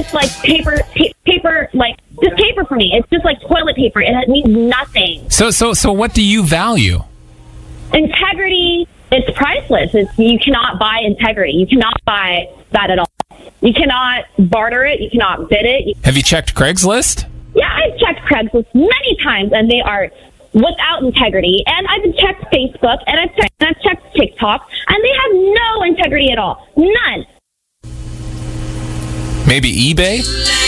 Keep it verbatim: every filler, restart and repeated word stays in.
just like paper, pa- paper, like just paper for me. It's just like toilet paper. It means nothing. So, so, so, what do you value? Integrity. It's priceless. It's, you cannot buy integrity. You cannot buy that at all. You cannot barter it. You cannot bid it. You, Have you checked Craigslist? yeah, I've checked Craigslist many times, and they are without integrity. And I've checked Facebook, and I've checked, and I've checked TikTok, and they have no integrity at all. None. Maybe eBay?